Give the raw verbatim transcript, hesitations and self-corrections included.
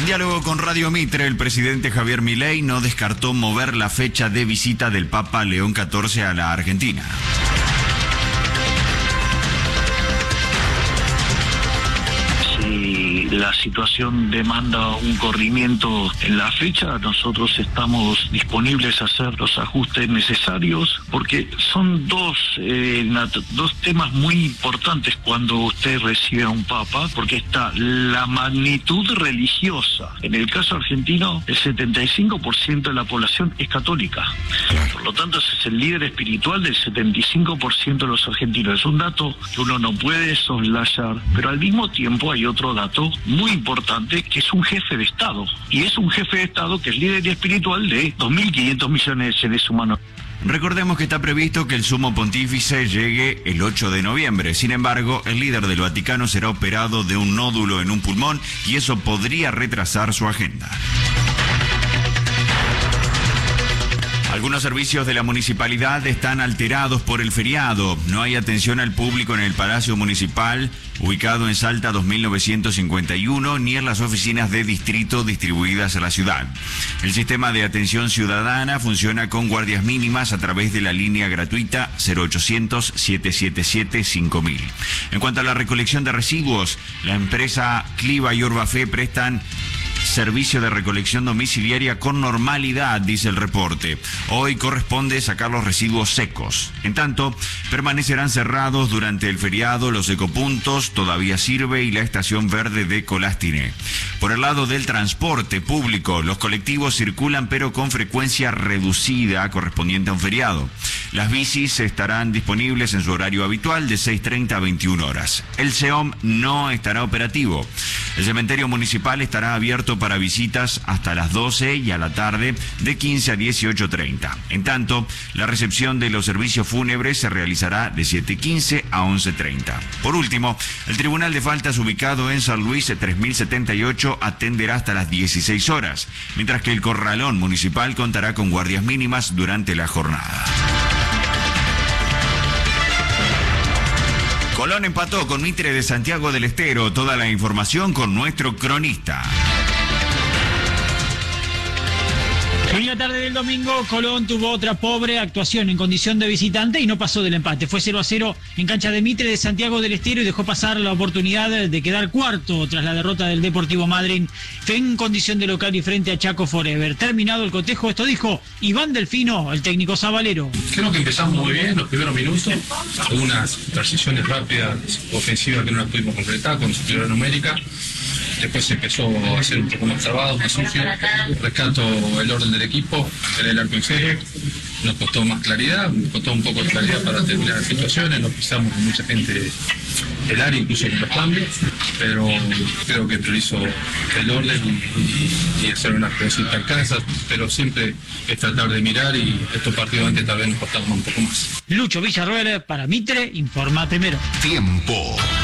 diálogo con Radio Mitre, el presidente Javier Milei no descartó mover la fecha de visita del Papa León catorce a la Argentina. La situación demanda un corrimiento en la fecha, nosotros estamos disponibles a hacer los ajustes necesarios, porque son dos, eh, dos temas muy importantes cuando usted recibe a un papa, porque está la magnitud religiosa. En el caso argentino, el setenta y cinco por ciento de la población es católica. Por lo tanto, ese es el líder espiritual del setenta y cinco por ciento de los argentinos. Es un dato que uno no puede soslayar, pero al mismo tiempo hay otro dato muy importante, que es un jefe de Estado, y es un jefe de Estado que es líder espiritual de dos mil quinientos millones de seres humanos. Recordemos que está previsto que el sumo pontífice llegue el ocho de noviembre. Sin embargo, el líder del Vaticano será operado de un nódulo en un pulmón y eso podría retrasar su agenda. Algunos servicios de la municipalidad están alterados por el feriado. No hay atención al público en el Palacio Municipal, ubicado en Salta dos mil novecientos cincuenta y uno, ni en las oficinas de distrito distribuidas a la ciudad. El sistema de atención ciudadana funciona con guardias mínimas a través de la línea gratuita cero ochocientos, siete siete siete, cinco mil. En cuanto a la recolección de residuos, la empresa Cliva y Urbafé prestan servicio de recolección domiciliaria con normalidad, dice el reporte. Hoy corresponde sacar los residuos secos. En tanto, permanecerán cerrados durante el feriado los ecopuntos, todavía sirve, y la estación verde de Colastiné. Por el lado del transporte público, los colectivos circulan pero con frecuencia reducida correspondiente a un feriado. Las bicis estarán disponibles en su horario habitual de seis treinta a veintiuna horas. El SEOM no estará operativo. El cementerio municipal estará abierto para visitas hasta las doce y a la tarde de quince a dieciocho treinta. En tanto, la recepción de los servicios fúnebres se realizará de siete quince a once treinta. Por último, el Tribunal de Faltas ubicado en San Luis tres mil setenta y ocho atenderá hasta las dieciséis horas, mientras que el Corralón municipal contará con guardias mínimas durante la jornada. Colón empató con Mitre de Santiago del Estero. Toda la información con nuestro cronista. En la tarde del domingo, Colón tuvo otra pobre actuación en condición de visitante y no pasó del empate. Fue cero a cero en cancha de Mitre de Santiago del Estero y dejó pasar la oportunidad de quedar cuarto tras la derrota del Deportivo Madryn en condición de local y frente a Chaco Forever. Terminado el cotejo, esto dijo Iván Delfino, el técnico sabalero. Creo que empezamos muy bien los primeros minutos, algunas transiciones rápidas ofensivas que no las pudimos completar con superioridad numérica. Después se empezó a hacer un poco más trabado, más sucio. Rescato el orden del equipo, tener el arco en serio. Nos costó más claridad, nos costó un poco de claridad para terminar las situaciones. Nos pisamos con mucha gente el área, incluso con los cambios. Pero creo que priorizó el orden y, y hacer unas cosas alcanzas. Pero siempre es tratar de mirar, y estos partidos antes tal vez nos costaban un poco más. Lucho Villarroel para Mitre, informa primero. Tiempo.